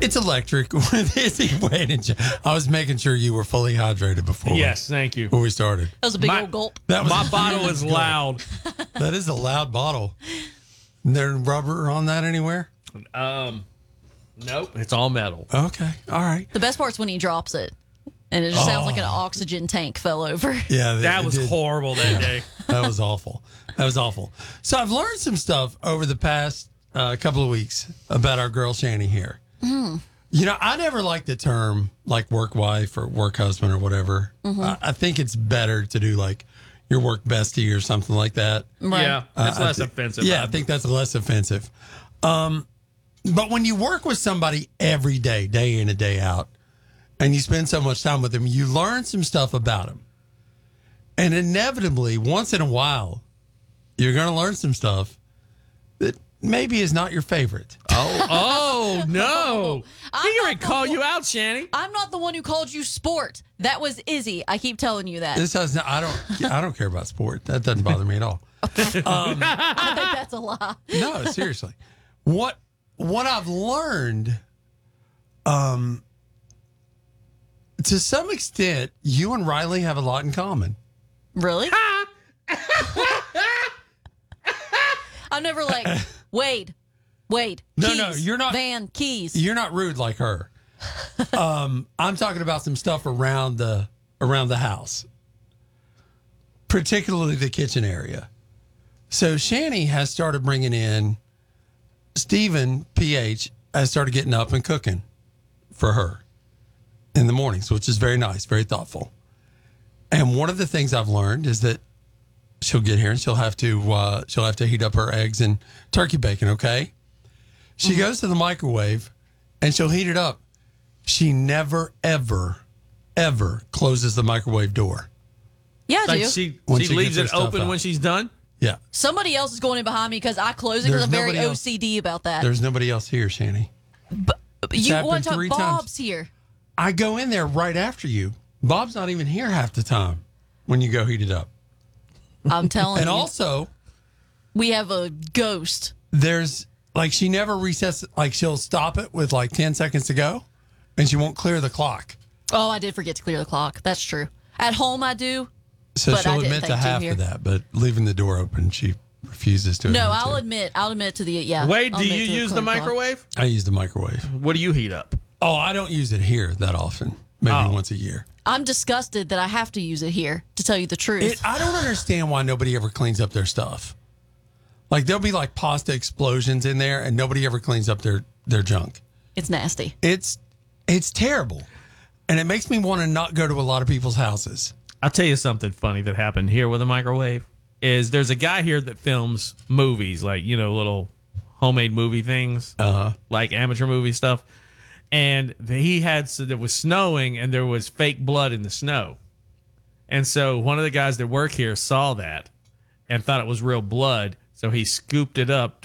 It's electric with Izzy Wade. I was making sure you were fully hydrated before. Yes, thank you. Before we started. That was a big old gulp. That was My bottle is loud. That is a loud bottle. There rubber on that anywhere? Nope, it's all metal. Okay, all right. The best part's when he drops it, and it just sounds like an oxygen tank fell over. Yeah, That was horrible that day. That was awful. That was awful. So I've learned some stuff over the past couple of weeks about our girl Shani here. You know, I never liked the term like work wife or work husband or whatever. I think it's better to do like your work bestie or something like that. Right. Yeah, it's less offensive. Yeah, I think that's less offensive. But when you work with somebody every day, day in and day out, and you spend so much time with them, you learn some stuff about them. And inevitably, once in a while, you're going to learn some stuff that maybe is not your favorite. Oh no! I'm He not already the called one- you out, Shanny. I'm not the one who called you sport. That was Izzy. I keep telling you that. This has I don't care about sport. That doesn't bother me at all. I think that's a lie. No, seriously. What I've learned, to some extent, you and Riley have a lot in common. Really? I'm never like, Wade, No, keys, no, you're not- Van, keys. You're not rude like her. I'm talking about some stuff around the house, particularly the kitchen area. So Shani has started bringing in Stephen, PH, has started getting up and cooking for her in the mornings, which is very nice, very thoughtful. And one of the things I've learned is that she'll get here and she'll have to heat up her eggs and turkey bacon. Okay. She goes to the microwave and she'll heat it up. She never, ever, ever closes the microwave door. Yeah, I do. Like she When she leaves gets her it stuff open out. when she's done. Yeah. Somebody else is going in behind me because I close it because There's I'm very nobody else. OCD about that. There's nobody else here, Shani. You happened want to talk 3 times. Bob's here. I go in there right after you. Bob's not even here half the time when you go heat it up. I'm telling And you. also, We have a ghost. there's like she never resets. Like she'll stop it with like 10 seconds to go, and she won't clear the clock. Oh, I did forget to clear the clock. That's true. At home, I do. So But I she'll didn't admit to think to half here. of that, but leaving the door open, she refuses to. No, admit I'll to. admit to the yeah. Wade, I'll do admit you to use the clear clock. microwave? I use the microwave. What do you heat up? Oh, I don't use it here that often. Maybe once a year. I'm disgusted that I have to use it here. To tell you the truth, I don't understand why nobody ever cleans up their stuff. Like there'll be like pasta explosions in there, and nobody ever cleans up their junk. it's nasty. It's terrible, and it makes me want to not go to a lot of people's houses. I'll tell you something funny that happened here with a microwave. Is there's a guy here that films movies, like, you know, little homemade movie things, like amateur movie stuff. And it was snowing and there was fake blood in the snow. And so one of the guys that work here saw that and thought it was real blood. So he scooped it up